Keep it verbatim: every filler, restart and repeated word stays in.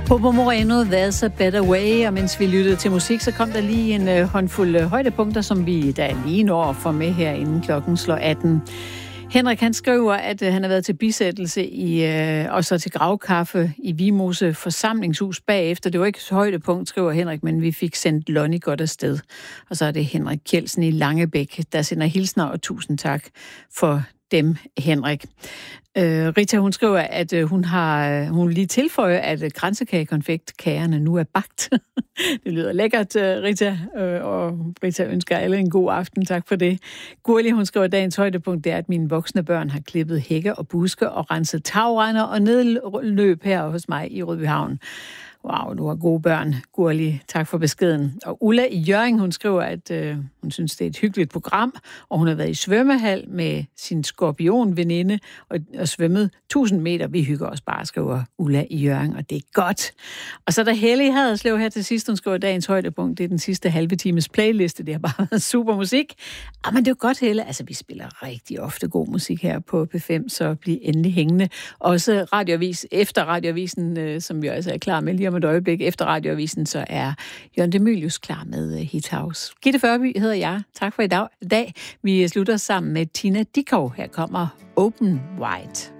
Popo Moreno, There's a Better Way, og mens vi lyttede til musik, så kom der lige en øh, håndfuld øh, højdepunkter, som vi da lige når at få med her, inden klokken slår atten. Henrik, han skriver, at øh, han har været til bisættelse i, øh, og så til gravkaffe i Vimose forsamlingshus bagefter. Det var ikke et højdepunkt, skriver Henrik, men vi fik sendt Lonnie godt afsted. Og så er det Henrik Kjeldsen i Langebæk, der sender hilsner, og tusind tak for dem, Henrik. Øh, Rita, hun skriver, at øh, hun har hun lige tilføjer, at øh, kransekagekonfektkagerne nu er bagt. Det lyder lækkert, øh, Rita, øh, og Rita ønsker alle en god aften. Tak for det. Gurli, hun skriver, at dagens højdepunkt det er, at mine voksne børn har klippet hække og buske og renset tagrender og nedløb her hos mig i Rødbyhavn. Wow, du har gode børn, Gurli. Tak for beskeden. Og Ulla i Hjørring, hun skriver, at øh, hun synes, det er et hyggeligt program, og hun har været i svømmehal med sin skorpionveninde og, og svømmet tusind meter. Vi hygger os bare, skriver Ulla i Hjørring, og det er godt. Og så er der Helle i Haderslev her til sidst. Hun skriver, dagens højdepunkt, det er den sidste halve times playliste. Det har bare været super musik. Ah, men det er jo godt, Helle. Altså, vi spiller rigtig ofte god musik her på P fem, så bliv endelig hængende. Også radioavis, efter radioavisen, øh, som vi også er klar med lige om et øjeblik efter radioavisen, så er Jørgen Demilius klar med Hit House. Gitte Førby hedder jeg. Tak for i dag. Vi slutter sammen med Tina Dickow. Her kommer Open Wide.